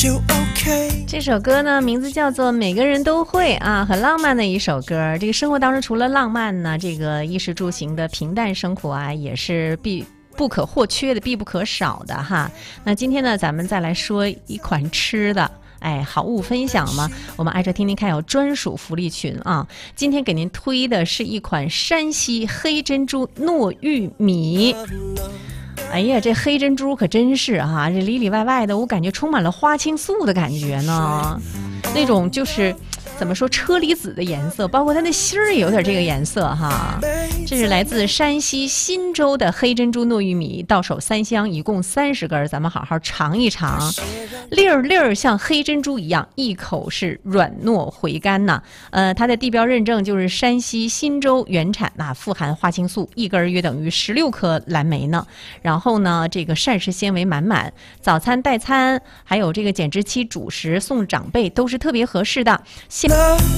这首歌呢，名字叫做《每个人都会》啊，很浪漫的一首歌。这个生活当中除了浪漫呢，这个衣食住行的平淡生活啊，也是不可或缺的、必不可少的哈。那今天呢，咱们再来说一款吃的。好物分享嘛，我们挨着听听看有专属福利群啊。今天给您推的是一款山西黑珍珠糯玉米。哎呀，这黑珍珠可真是哈，这里里外外的，我感觉充满了花青素的感觉呢。那种就是怎么说车厘子的颜色，包括它的芯儿也有点这个颜色哈。这是来自山西忻州的黑珍珠糯玉米，到手3箱，一共30根，咱们好好尝一尝。粒儿粒儿像黑珍珠一样，一口是软糯回甘呐。它的地标认证就是山西忻州原产呐，富含花青素，一根约等于16颗蓝莓呢。然后呢，这个膳食纤维满满，早餐代餐，还有这个减脂期主食送长辈都是特别合适的。